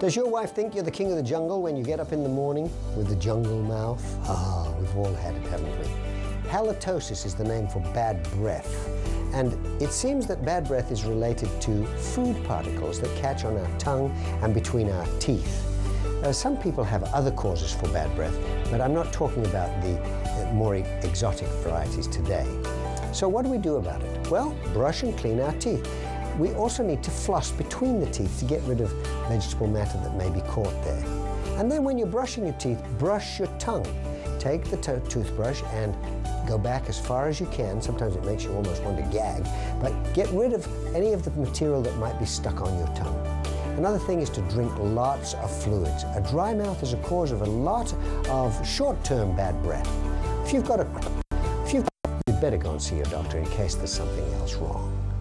Does your wife think you're the king of the jungle when you get up in the morning with the jungle mouth? Ah, we've all had it, haven't we? Halitosis is the name for bad breath. And it seems that bad breath is related to food particles that catch on our tongue and between our teeth. Some people have other causes for bad breath, but I'm not talking about the more exotic varieties today. So what do we do about it? Well, brush and clean our teeth. We also need to floss between the teeth to get rid of vegetable matter that may be caught there. And then when you're brushing your teeth, brush your tongue. Take the toothbrush and go back as far as you can. Sometimes it makes you almost want to gag, but get rid of any of the material that might be stuck on your tongue. Another thing is to drink lots of fluids. A dry mouth is a cause of a lot of short-term bad breath. If you've got you'd better go and see your doctor in case there's something else wrong.